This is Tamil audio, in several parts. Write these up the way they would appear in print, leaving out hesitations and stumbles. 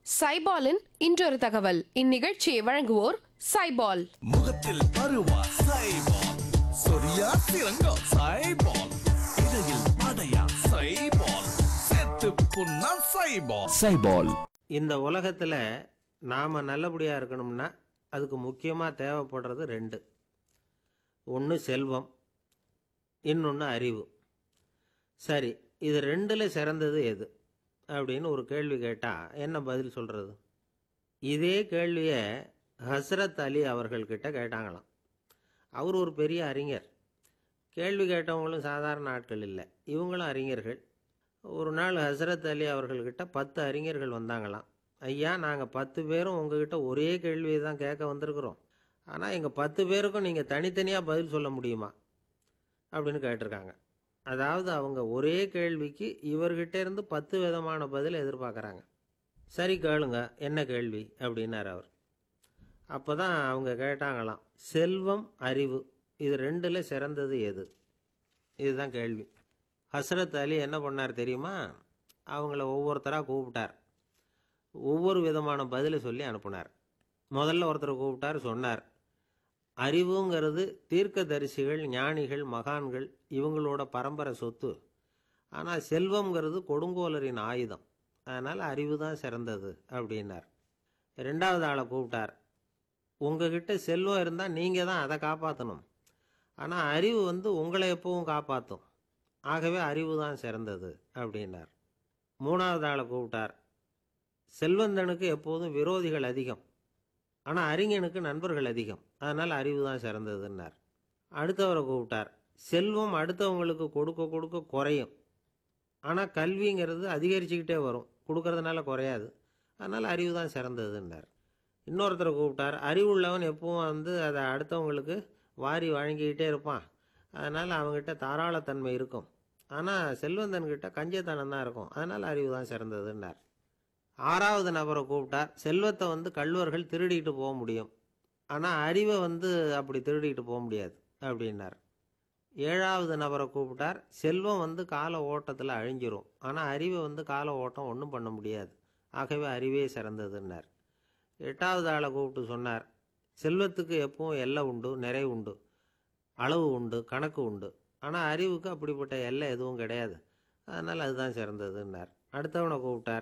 சைபாலின் இன்றொரு தகவல். இந்நிகழ்ச்சியை வழங்குவோர் சைபால். முகத்தில் பருவா சைபால், சொரியா சிறங்கா சைபால், இடையில் படையா சைபால், செத்து புண்ணா சைபால். சைபால். இந்த உலகத்தில் நாம் நல்லபடியாக இருக்கணும்னா அதுக்கு முக்கியமாக தேவைப்படுறது ரெண்டு. ஒன்று செல்வம், இன்னொன்று அறிவு. சரி, இது ரெண்டில் சிறந்தது எது அப்படின்னு ஒரு கேள்வி கேட்டால் என்ன பதில் சொல்கிறது? இதே கேள்வியை ஹஸ்ரத் அலி அவர்கள்கிட்ட கேட்டாங்களாம். அவர் ஒரு பெரிய அறிஞர். கேள்வி கேட்டவங்களும் சாதாரண ஆட்கள் இல்லை, இவங்களும் அறிஞர்கள். ஒரு நாள் ஹஸ்ரத் அலி அவர்கள்கிட்ட 10 அறிஞர்கள் வந்தாங்களாம். ஐயா, நாங்கள் 10 பேரும் உங்ககிட்ட ஒரே கேள்வியை தான் கேட்க வந்திருக்கிறோம், ஆனால் எங்கள் 10 பேருக்கும் நீங்கள் தனித்தனியாக பதில் சொல்ல முடியுமா அப்படின்னு கேட்டிருக்காங்க. அதாவது அவங்க ஒரே கேள்விக்கு இவர்கிட்ட இருந்து 10 விதமான பதில் எதிர்பார்க்குறாங்க. சரி கேளுங்க, என்ன கேள்வி அப்படின்னார் அவர். அப்போ தான் அவங்க கேட்டாங்களாம், செல்வம் அறிவு இது ரெண்டில் சிறந்தது எது? இதுதான் கேள்வி. ஹஸ்ரத் அலி என்ன பண்ணார் தெரியுமா? அவங்கள ஒவ்வொருத்தராக கூப்பிட்டார், ஒவ்வொரு விதமான பதிலை சொல்லி அனுப்புனார். முதல்ல ஒருத்தரை கூப்பிட்டார், சொன்னார், அறிவுங்கிறது தீர்க்கதரிசிகள், ஞானிகள், மகான்கள் இவங்களோட பரம்பரை சொத்து. ஆனால் செல்வங்கிறது கொடுங்கோலரின் ஆயுதம், அதனால் அறிவு தான் சிறந்தது அப்படின்னார். ரெண்டாவது ஆளை கூப்பிட்டார், உங்ககிட்ட செல்வம் இருந்தால் நீங்கள் தான் அதை காப்பாற்றணும், ஆனால் அறிவு உங்களை எப்பவும் காப்பாற்றும், ஆகவே அறிவு தான் சிறந்தது அப்படின்னார். மூணாவது ஆளை கூப்பிட்டார், செல்வந்தனுக்கு எப்போதும் விரோதிகள் அதிகம், ஆனால் அறிஞனுக்கு நண்பர்கள் அதிகம், அதனால் அறிவு தான் சிறந்ததுன்னார். அடுத்தவரை கூப்பிட்டார், செல்வம் அடுத்தவங்களுக்கு கொடுக்க கொடுக்க குறையும், ஆனால் கல்விங்கிறது அதிகரிச்சுக்கிட்டே வரும், கொடுக்கறதுனால குறையாது, அதனால் அறிவு தான் சிறந்ததுன்னார். இன்னொருத்தரை கூப்பிட்டார், அறிவுள்ளவன் எப்பவும் அதை அடுத்தவங்களுக்கு வாரி வழங்கிக்கிட்டே இருப்பான், அதனால் அவங்ககிட்ட தாராளத்தன்மை இருக்கும், ஆனால் செல்வந்தன்கிட்ட கஞ்சத்தனம் தான் இருக்கும், அதனால் அறிவு தான் சிறந்ததுன்னார். ஆறாவது நபரை கூப்பிட்டார், செல்வத்தை கள்வர்கள் திருடிட்டு போக முடியும், ஆனால் அறிவை அப்படி திருடிட்டு போக முடியாது அப்படின்னார். ஏழாவது நபரை கூப்பிட்டார், செல்வம் கால ஓட்டத்தில் அழிஞ்சிரும், ஆனால் அறிவை கால ஓட்டம் ஒன்றும் பண்ண முடியாது, ஆகவே அறிவே சிறந்ததுன்னார். எட்டாவது ஆளை கூப்பிட்டு சொன்னார், செல்வத்துக்கு எப்பவும் எல்லை உண்டு, நிறைவு உண்டு, அளவு உண்டு, கணக்கு உண்டு, ஆனால் அறிவுக்கு அப்படிப்பட்ட எல்லை எதுவும் கிடையாது, அதனால் அதுதான் சிறந்ததுன்னார். அடுத்தவனை கூப்பிட்டார்,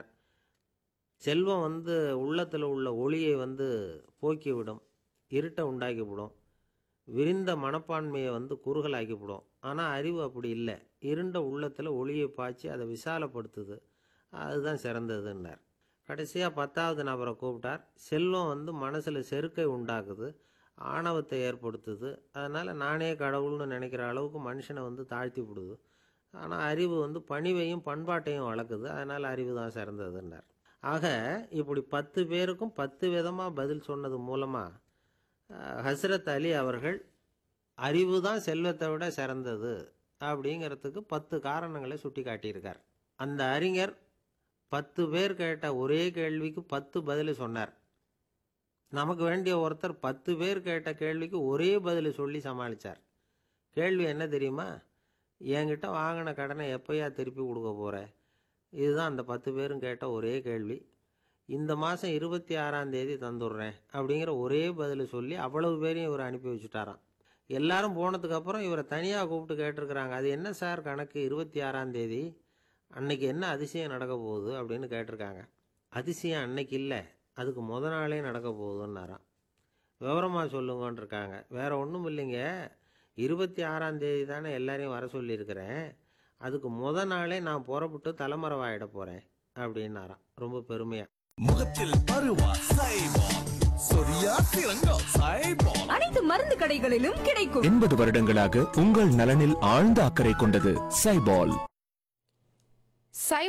செல்வம் உள்ளத்தில் உள்ள ஒளியை போக்கிவிடும், இருட்டை உண்டாக்கிவிடும், விரிந்த மனப்பான்மையை குறுகலாக்கிவிடும், ஆனால் அறிவு அப்படி இல்லை, இருண்ட உள்ளத்தில் ஒளியை பாய்ச்சி அதை விசாலப்படுத்துது, அதுதான் சிறந்ததுன்னார். கடைசியாக 10வது நபரை கூப்பிட்டார், செல்வம் மனசில் செருக்கை உண்டாக்குது, ஆணவத்தை ஏற்படுத்துது, அதனால் நானே கடவுள்னு நினைக்கிற அளவுக்கு மனுஷனை தாழ்த்தி விடுது, ஆனால் அறிவு பணிவையும் பண்பாட்டையும் வளர்க்குது, அதனால் அறிவு தான் சிறந்ததுன்னார். ஆக இப்படி 10 பேருக்கும் 10 விதமாக பதில் சொன்னது மூலமாக ஹஸ்ரத் அலி அவர்கள் அறிவு தான் செல்வத்தை விட சிறந்தது அப்படிங்கிறதுக்கு 10 காரணங்களை சுட்டி காட்டியிருக்கார். அந்த அறிஞர் 10 பேர் கேட்ட ஒரே கேள்விக்கு 10 பதில் சொன்னார். நமக்கு வேண்டிய ஒருத்தர் 10 பேர் கேட்ட கேள்விக்கு ஒரே பதில் சொல்லி சமாளித்தார். கேள்வி என்ன தெரியுமா? என்கிட்ட வாங்கின கடனை எப்போயா திருப்பி கொடுக்க போகிற? இதுதான் அந்த 10 பேரும் கேட்ட ஒரே கேள்வி. இந்த மாதம் 26ஆம் தேதி தந்துடுறேன் அப்படிங்கிற ஒரே பதில் சொல்லி அவ்வளவு பேரையும் இவர் அனுப்பி வச்சுட்டாராம். எல்லாரும் போனதுக்கப்புறம் இவரை தனியாக கூப்பிட்டு கேட்டிருக்கிறாங்க, அது என்ன சார் கணக்கு, 26ஆம் தேதி அன்னைக்கு என்ன அதிசயம் நடக்க போகுது அப்படின்னு கேட்டிருக்காங்க. அதிசயம் அன்னைக்கு இல்லை, அதுக்கு நாளே நடக்க போகுதுன்னாராம். விவரமாக சொல்லுங்கன்னு இருக்காங்க. வேற ஒன்றும் இல்லைங்க, 26ஆம் தேதி தானே எல்லாரையும் வர சொல்லியிருக்கிறேன், அதுக்கு நாளே நான் புறப்பட்டு தலைமறைவாயிட போகிறேன் அப்படின்னாராம், ரொம்ப பெருமையாக. முகத்தில் பருவா சைபால், சொரியா சிறங்கா சைபால். அனைத்து மருந்து கடைகளிலும் கிடைக்கும். 80 வருடங்களாக உங்கள் நலனில் ஆழ்ந்த அக்கறை கொண்டது சைபால்.